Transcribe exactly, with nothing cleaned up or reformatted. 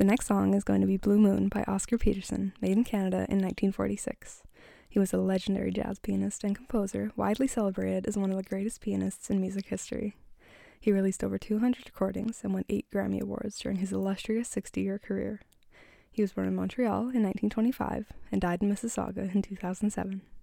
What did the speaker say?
next song is going to be Blue Moon by Oscar Peterson, made in Canada in nineteen forty-six. He was a legendary jazz pianist and composer, widely celebrated as one of the greatest pianists in music history. He released over two hundred recordings and won eight Grammy Awards during his illustrious sixty-year career. He was born in Montreal in nineteen twenty-five and died in Mississauga in two thousand seven.